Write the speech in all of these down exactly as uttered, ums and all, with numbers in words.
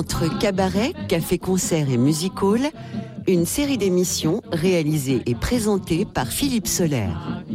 Entre cabaret, café-concert et music-hall, une série d'émissions réalisée et présentée par Philippe Soler.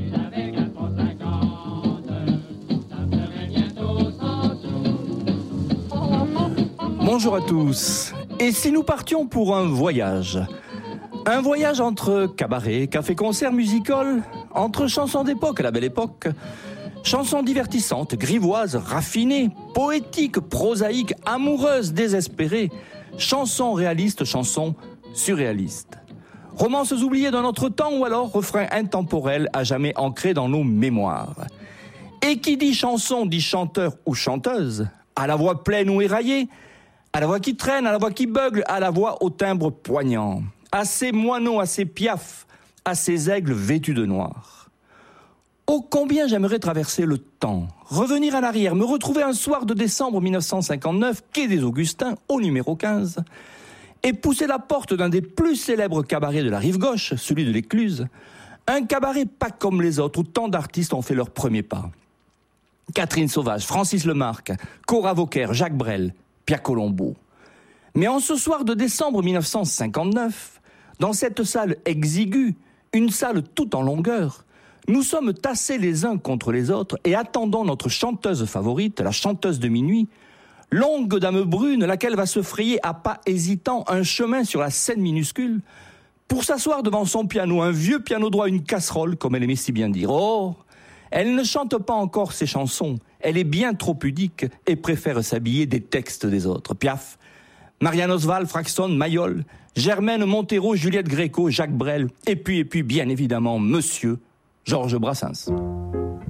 Bonjour à tous. Et si nous partions pour un voyage ? Un voyage entre cabaret, café-concert, music-hall, entre chansons d'époque à la belle époque, chansons divertissantes, grivoises, raffinées, poétiques, prosaïques, amoureuses, désespérées, chansons réalistes, chansons surréalistes. Romances oubliées d'un autre temps ou alors refrains intemporels à jamais ancrés dans nos mémoires. Et qui dit chanson dit chanteur ou chanteuse, à la voix pleine ou éraillée, à la voix qui traîne, à la voix qui bugle, à la voix au timbre poignant, à ces moineaux, à ces piafs, à ces aigles vêtus de noir. Oh, combien j'aimerais traverser le temps, revenir à l'arrière, me retrouver un soir de décembre mille neuf cent cinquante-neuf, quai des Augustins, au numéro quinze, et pousser la porte d'un des plus célèbres cabarets de la rive gauche, celui de l'Écluse, un cabaret pas comme les autres, où tant d'artistes ont fait leur premier pas. Catherine Sauvage, Francis Lemarque, Cora Vauquer, Jacques Brel, Pierre Colombo. Mais en ce soir de décembre mille neuf cent cinquante-neuf, dans cette salle exiguë, une salle toute en longueur, nous sommes tassés les uns contre les autres et attendons notre chanteuse favorite, la chanteuse de minuit, longue dame brune, laquelle va se frayer à pas hésitants un chemin sur la scène minuscule, pour s'asseoir devant son piano, un vieux piano droit, une casserole, comme elle aimait si bien dire. Oh, elle ne chante pas encore ses chansons, elle est bien trop pudique et préfère s'habiller des textes des autres. Piaf, Marianne Oswald, Fraxon, Mayol, Germaine Montero, Juliette Gréco, Jacques Brel, et puis, et puis, bien évidemment, Monsieur Georges Brassens.